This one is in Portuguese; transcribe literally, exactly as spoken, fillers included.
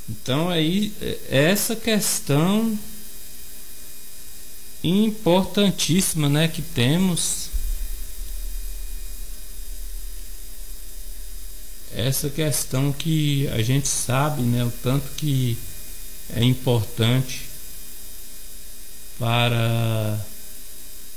Então aí é essa questão importantíssima, né, que temos, essa questão que a gente sabe, né, o tanto que é importante para